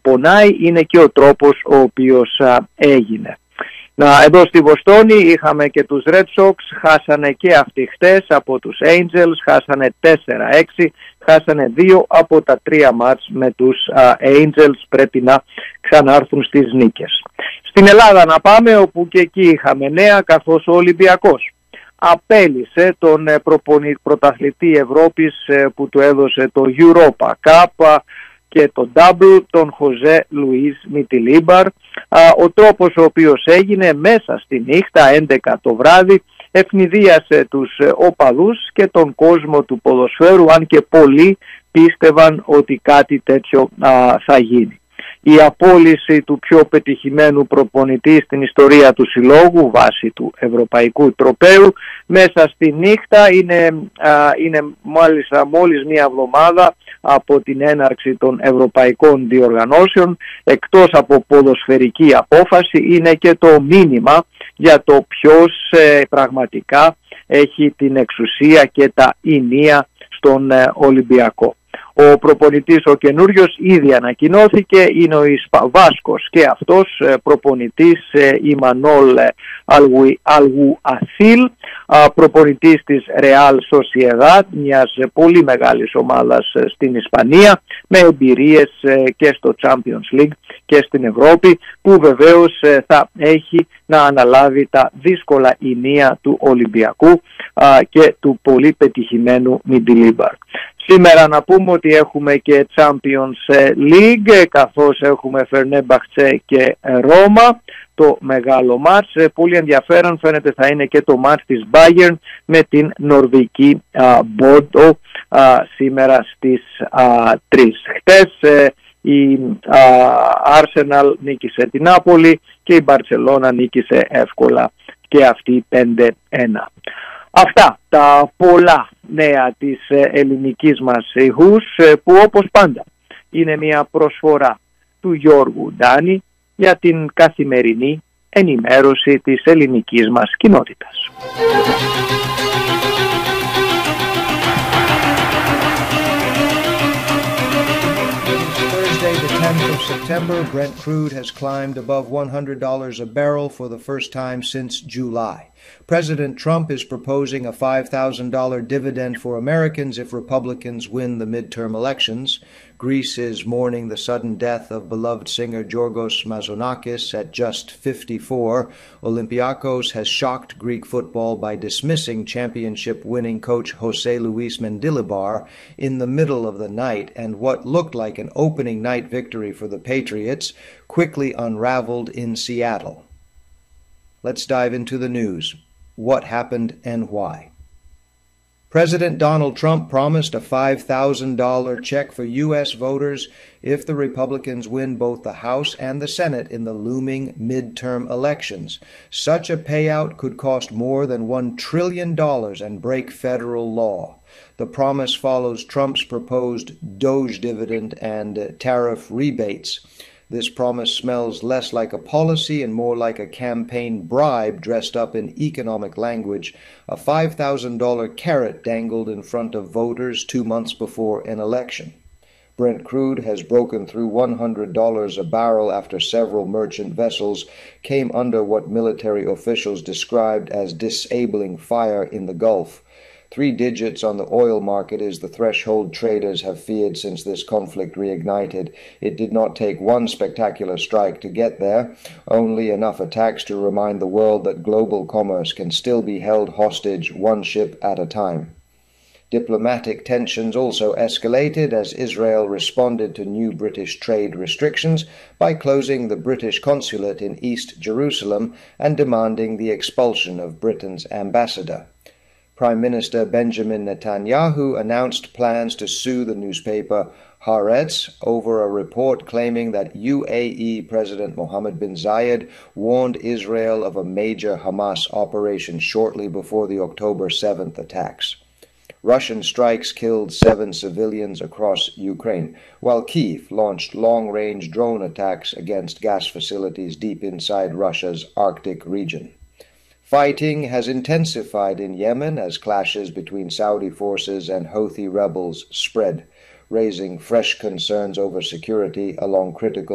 πονάει είναι και ο τρόπος ο οποίος έγινε. Εδώ στη Βοστόνη είχαμε και τους Red Sox, χάσανε και αυτοί χτες από τους Angels, χάσανε 4-6, χάσανε 2 από τα 3 μάτς με τους Angels, πρέπει να ξανάρθουν στις νίκες. Στην Ελλάδα να πάμε, όπου και εκεί είχαμε νέα, καθώς ο Ολυμπιακός απέλησε τον πρωταθλητή Ευρώπης που του έδωσε το Europa Cup και το Double, τον Χοζέ Λουίς Μιτιλίμπαρ. Ο τρόπος ο οποίος έγινε μέσα στη νύχτα, 11 το βράδυ, ευνηδίασε τους οπαδούς και τον κόσμο του ποδοσφαίρου, αν και πολλοί πίστευαν ότι κάτι τέτοιο θα γίνει. Η απόλυση του πιο πετυχημένου προπονητή στην ιστορία του συλλόγου βάσει του ευρωπαϊκού τροπαίου μέσα στη νύχτα είναι μάλιστα μόλις μία εβδομάδα από την έναρξη των ευρωπαϊκών διοργανώσεων. Εκτός από ποδοσφαιρική απόφαση είναι και το μήνυμα για το ποιος πραγματικά έχει την εξουσία και τα ηνία στον Ολυμπιακό. Ο προπονητής ο καινούριος ήδη ανακοινώθηκε, είναι ο Βάσκος και αυτός προπονητής Ιμανόλ Αλγουαθίλ, προπονητής της Real Sociedad, μιας πολύ μεγάλης ομάδας στην Ισπανία, με εμπειρίες και στο Champions League και στην Ευρώπη, που βεβαίως θα έχει να αναλάβει τα δύσκολα ηνία του Ολυμπιακού και του πολύ πετυχημένου Μιντιλίμπαρ. Σήμερα να πούμε ότι έχουμε και Champions League, καθώς έχουμε Φερνέμπαχτσε και Ρώμα, το μεγάλο μάτς. Πολύ ενδιαφέρον φαίνεται θα είναι και το μάτς της Bayern με την νορβηγική Bordeaux σήμερα στις 3. Χτες η Arsenal νίκησε την Νάπολη και η Μπαρτσελώνα νίκησε εύκολα και αυτή 5-1. Αυτά τα πολλά νέα της ελληνικής μας ηχούς, που όπως πάντα είναι μια προσφορά του Γιώργου Ντάνη για την καθημερινή ενημέρωση της ελληνικής μας κοινότητας. September, Brent crude has climbed above $100 a barrel for the first time since July. President Trump is proposing a $5,000 dividend for Americans if Republicans win the midterm elections. Greece is mourning the sudden death of beloved singer Giorgos Mazonakis at just 54. Olympiacos has shocked Greek football by dismissing championship-winning coach Jose Luis Mendilibar in the middle of the night, and what looked like an opening night victory for the Patriots quickly unraveled in Seattle. Let's dive into the news. What happened and why? President Donald Trump promised a $5,000 check for U.S. voters if the Republicans win both the House and the Senate in the looming midterm elections. Such a payout could cost more than $1 trillion and break federal law. The promise follows Trump's proposed DOGE dividend and tariff rebates. This promise smells less like a policy and more like a campaign bribe dressed up in economic language, a $5,000 carrot dangled in front of voters 2 months before an election. Brent crude has broken through $100 a barrel after several merchant vessels came under what military officials described as disabling fire in the Gulf. 3 digits on the oil market is the threshold traders have feared since this conflict reignited. It did not take one spectacular strike to get there, only enough attacks to remind the world that global commerce can still be held hostage one ship at a time. Diplomatic tensions also escalated as Israel responded to new British trade restrictions by closing the British consulate in East Jerusalem and demanding the expulsion of Britain's ambassador. Prime Minister Benjamin Netanyahu announced plans to sue the newspaper Haaretz over a report claiming that UAE President Mohammed bin Zayed warned Israel of a major Hamas operation shortly before the October 7th attacks. Russian strikes killed 7 civilians across Ukraine, while Kyiv launched long-range drone attacks against gas facilities deep inside Russia's Arctic region. Fighting has intensified in Yemen as clashes between Saudi forces and Houthi rebels spread, raising fresh concerns over security along critical